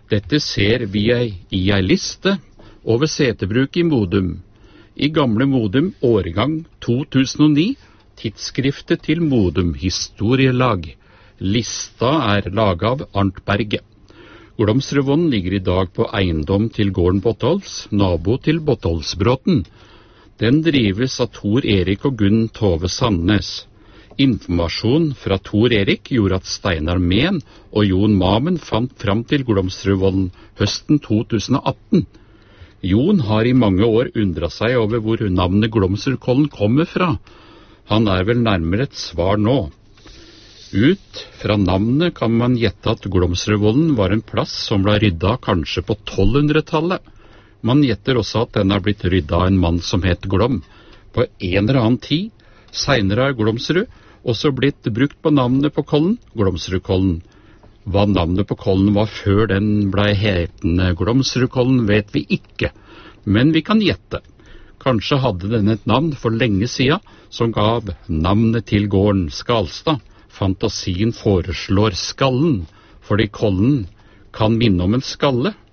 Dette ser vi i ei liste over setebruk i Modum. I gamle Modum årgang 2009, tidsskriftet til Modum Historielag. Lista laget av Arnt Berge. Glomsrudvollen ligger i dag på eiendom til gården Bottholz, nabo til Bottholzbråten. Den drives av Tor Erik og Gunn Tove Sandnes. Informasjon fra Tor Erik gjorde at Steinar Mehn og Jon Mamen fant fram til Glomsrudvollen høsten 2018. Jon har i mange år undret seg over hvor navnet Glomsrudkollen kommer fra. Han vel nærmere et svar nå. Ut fra navnet kan man gjette at Glomsrudvollen var en plass som ble rydda kanskje på 1200-tallet. Man gjetter også at den har blitt rydda av en mann som het Glom. På en eller annen tid, senere har Glomsrud også blitt brukt på navnet på kollen, Glomsrudkollen. Hva navnet på kollen var før den ble hetende Glomsrudkollen vet vi ikke, men vi kan gjette. Kanskje hadde den et navn for lenge siden som gav navnet til gården Skalstad. Fantasien foreslår Skallen, fordi kollen kan minne om en skalle,